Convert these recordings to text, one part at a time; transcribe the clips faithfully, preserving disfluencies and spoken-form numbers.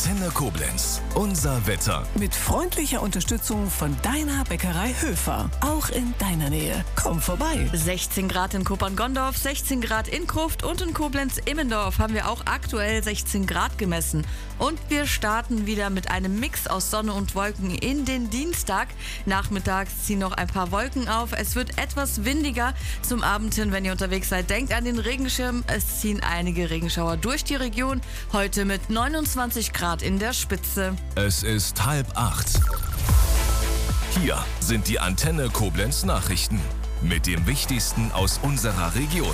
Antenne Koblenz. Unser Wetter. Mit freundlicher Unterstützung von deiner Bäckerei Höfer. Auch in deiner Nähe. Komm vorbei. sechzehn Grad in Koppern-Gondorf, sechzehn Grad in Krufft und in Koblenz-Immendorf haben wir auch aktuell sechzehn Grad gemessen. Und wir starten wieder mit einem Mix aus Sonne und Wolken in den Dienstag. Nachmittags ziehen noch ein paar Wolken auf. Es wird etwas windiger zum Abend hin, wenn ihr unterwegs seid. Denkt an den Regenschirm. Es ziehen einige Regenschauer durch die Region. Heute mit neunundzwanzig Grad in der Spitze. Es ist halb acht. Hier sind die Antenne Koblenz Nachrichten mit dem Wichtigsten aus unserer Region.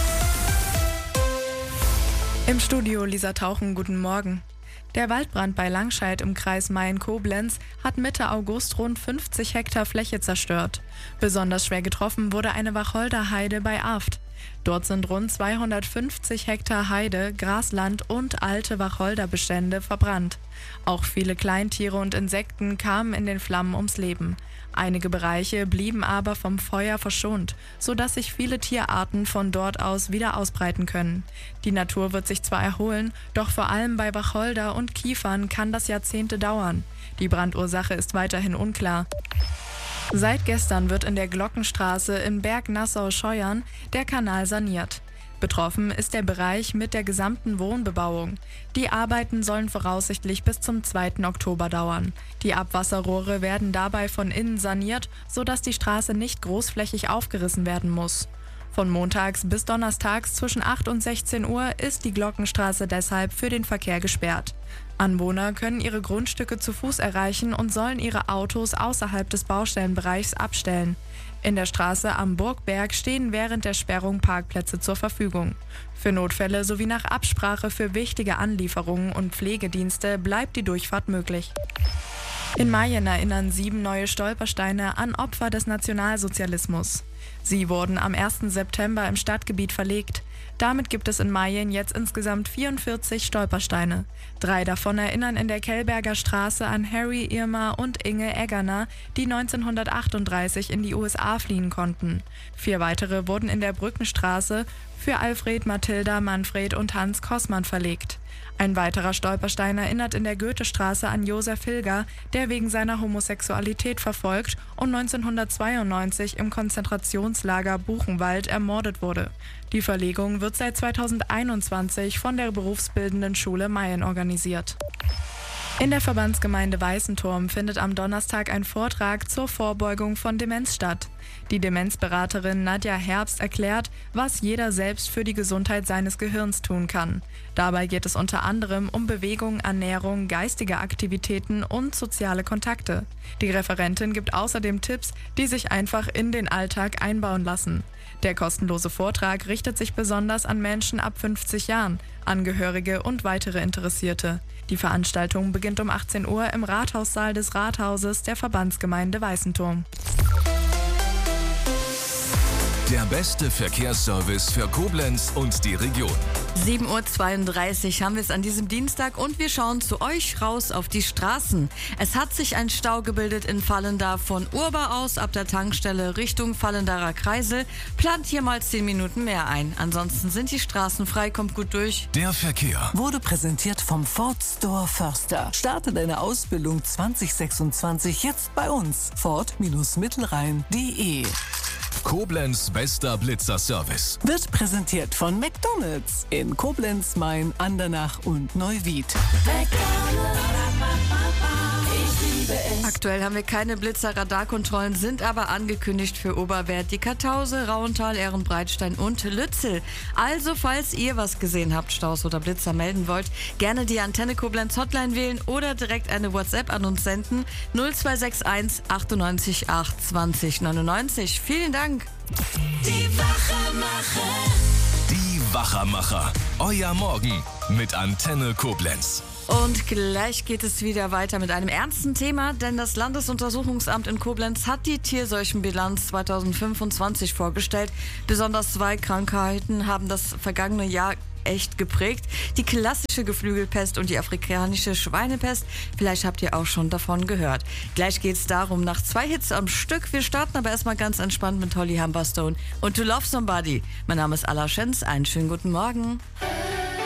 Im Studio Lisa Tauchen, guten Morgen. Der Waldbrand bei Langscheid im Kreis Mayen-Koblenz hat Mitte August rund fünfzig Hektar Fläche zerstört. Besonders schwer getroffen wurde eine Wacholderheide bei Aft. Dort sind rund zweihundertfünfzig Hektar Heide, Grasland und alte Wacholderbestände verbrannt. Auch viele Kleintiere und Insekten kamen in den Flammen ums Leben. Einige Bereiche blieben aber vom Feuer verschont, sodass sich viele Tierarten von dort aus wieder ausbreiten können. Die Natur wird sich zwar erholen, doch vor allem bei Wacholder und Kiefern kann das Jahrzehnte dauern. Die Brandursache ist weiterhin unklar. Seit gestern wird in der Glockenstraße in Berg-Nassau-Scheuern der Kanal saniert. Betroffen ist der Bereich mit der gesamten Wohnbebauung. Die Arbeiten sollen voraussichtlich bis zum zweiten Oktober dauern. Die Abwasserrohre werden dabei von innen saniert, sodass die Straße nicht großflächig aufgerissen werden muss. Von montags bis donnerstags zwischen acht und sechzehn Uhr ist die Glockenstraße deshalb für den Verkehr gesperrt. Anwohner können ihre Grundstücke zu Fuß erreichen und sollen ihre Autos außerhalb des Baustellenbereichs abstellen. In der Straße am Burgberg stehen während der Sperrung Parkplätze zur Verfügung. Für Notfälle sowie nach Absprache für wichtige Anlieferungen und Pflegedienste bleibt die Durchfahrt möglich. In Mayen erinnern sieben neue Stolpersteine an Opfer des Nationalsozialismus. Sie wurden am ersten September im Stadtgebiet verlegt. Damit gibt es in Mayen jetzt insgesamt vierundvierzig Stolpersteine. Drei davon erinnern in der Kellberger Straße an Harry, Irma und Inge Eggerner, die neunzehnhundertachtunddreißig in die U S A fliehen konnten. Vier weitere wurden in der Brückenstraße für Alfred, Mathilda, Manfred und Hans Kossmann verlegt. Ein weiterer Stolperstein erinnert in der Goethestraße an Josef Hilger, der wegen seiner Homosexualität verfolgt und neunzehnhundertzweiundneunzig im Konzentrationslager Buchenwald ermordet wurde. Die Verlegung wird seit zweitausendeinundzwanzig von der berufsbildenden Schule Mayen organisiert. In der Verbandsgemeinde Weißenturm findet am Donnerstag ein Vortrag zur Vorbeugung von Demenz statt. Die Demenzberaterin Nadja Herbst erklärt, was jeder selbst für die Gesundheit seines Gehirns tun kann. Dabei geht es unter anderem um Bewegung, Ernährung, geistige Aktivitäten und soziale Kontakte. Die Referentin gibt außerdem Tipps, die sich einfach in den Alltag einbauen lassen. Der kostenlose Vortrag richtet sich besonders an Menschen ab fünfzig Jahren, Angehörige und weitere Interessierte. Die Veranstaltung beginnt um achtzehn Uhr im Rathaussaal des Rathauses der Verbandsgemeinde Weißenturm. Der beste Verkehrsservice für Koblenz und die Region. sieben Uhr zweiunddreißig haben wir es an diesem Dienstag und wir schauen zu euch raus auf die Straßen. Es hat sich ein Stau gebildet in Vallendar von Urba aus ab der Tankstelle Richtung Vallendarer Kreisel. Plant hier mal zehn Minuten mehr ein. Ansonsten sind die Straßen frei, kommt gut durch. Der Verkehr Wurde präsentiert vom Ford Store Förster. Starte deine Ausbildung zwanzig sechsundzwanzig jetzt bei uns. Ford-Mittelrhein punkt de. Koblenz bester Blitzerservice. Wird präsentiert von McDonald's in Koblenz, Mayen, Andernach und Neuwied. Aktuell haben wir keine Blitzer-Radarkontrollen, sind aber angekündigt für Oberwert, die Kartause, Rauental, Ehrenbreitstein und Lützel. Also, falls ihr was gesehen habt, Staus oder Blitzer melden wollt, gerne die Antenne Koblenz Hotline wählen oder direkt eine WhatsApp an uns senden. null zwei sechs eins achtundneunzig acht zwanzig neunundneunzig. Vielen Dank. Die Wachermacher. Die Wachermacher. Euer Morgen mit Antenne Koblenz. Und gleich geht es wieder weiter mit einem ernsten Thema, denn das Landesuntersuchungsamt in Koblenz hat die Tierseuchenbilanz zweitausendfünfundzwanzig vorgestellt. Besonders zwei Krankheiten haben das vergangene Jahr echt geprägt. Die klassische Geflügelpest und die afrikanische Schweinepest. Vielleicht habt ihr auch schon davon gehört. Gleich geht es darum, nach zwei Hits am Stück. Wir starten aber erstmal ganz entspannt mit Holly Humberstone und To Love Somebody. Mein Name ist Alla Schenz. Einen schönen guten Morgen.